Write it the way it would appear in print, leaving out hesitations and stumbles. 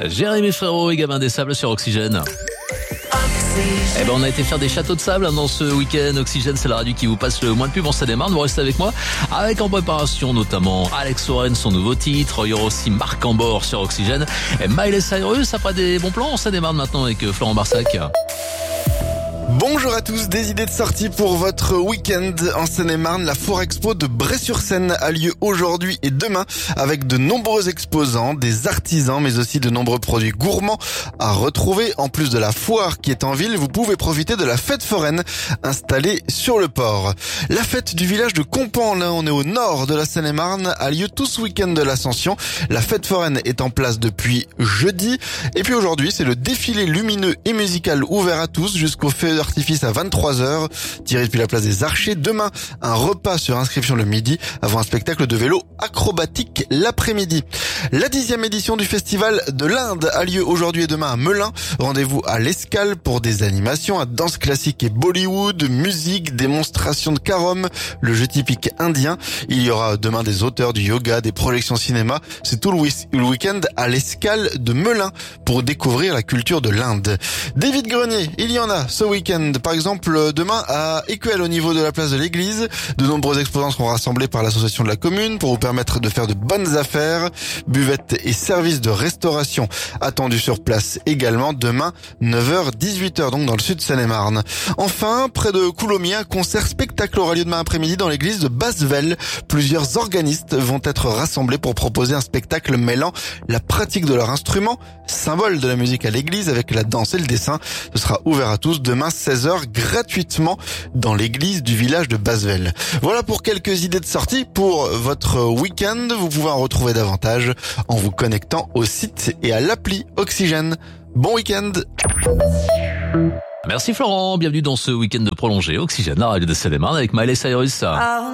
Jérémy Frérot et Gabin des Sables sur Oxygène. On a été faire des châteaux de sable dans ce week-end. Oxygène, c'est la radio qui vous passe le moins de pub en Seine-et-Marne. Vous restez avec moi, avec en préparation notamment Alex Warren, son nouveau titre. Il y aura aussi Marc Ambor sur Oxygène. Et Miley Cyrus, après des bons plans en Seine-et-Marne maintenant avec Florent Barsac. Bonjour à tous, des idées de sortie pour votre week-end en Seine-et-Marne. La Foire Expo de Bray-sur-Seine a lieu aujourd'hui et demain avec de nombreux exposants, des artisans mais aussi de nombreux produits gourmands à retrouver. En plus de la foire qui est en ville, vous pouvez profiter de la fête foraine installée sur le port. La fête du village de Compan, là on est au nord de la Seine-et-Marne, a lieu tout ce week-end de l'Ascension. La fête foraine est en place depuis jeudi et puis aujourd'hui c'est le défilé lumineux et musical ouvert à tous jusqu'au feu d'artifice à 23h, tiré depuis la place des Archers. Demain, un repas sur inscription le midi, avant un spectacle de vélo acrobatique l'après-midi. La 10e édition du Festival de l'Inde a lieu aujourd'hui et demain à Melun. Rendez-vous à l'Escale pour des animations à danse classique et Bollywood, musique, démonstration de carom, le jeu typique indien. Il y aura demain des auteurs du yoga, des projections cinéma. C'est tout le week-end à l'Escale de Melun pour découvrir la culture de l'Inde. Des vides-greniers, il y en a ce week-end. Par exemple, demain à Écuelle au niveau de la place de l'église, de nombreux exposants seront rassemblés par l'association de la commune pour vous permettre de faire de bonnes affaires. Buvettes et services de restauration attendus sur place également demain 9h-18h donc dans le sud de Seine-et-Marne. Enfin, près de Coulommiers, un concert spectacle aura lieu demain après-midi dans l'église de Bassevelle. Plusieurs organistes vont être rassemblés pour proposer un spectacle mêlant la pratique de leur instrument, symbole de la musique à l'église avec la danse et le dessin. Ce sera ouvert à tous demain 16h gratuitement dans l'église du village de Bassevelle. Voilà pour quelques idées de sortie pour votre week-end. Vous pouvez en retrouver davantage en vous connectant au site et à l'appli Oxygène. Bon week-end. Merci Florent, bienvenue dans ce week-end de prolongé Oxygène, la radio de Seine-et-Marne avec Miley Cyrus.